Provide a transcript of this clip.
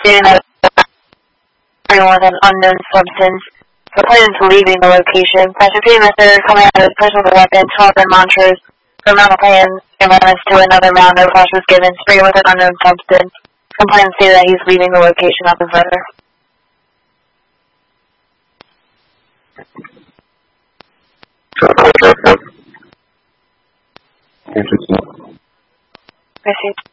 stating that with an unknown substance. Complainants leaving the location. Flash repeating that they're coming out of the person with a weapon, talk and mantras. From Mount Plan and runs to another mound. No flash was given. Spraying with an unknown substance. Complainant stated that he's leaving the location of the further. Interesting. Received.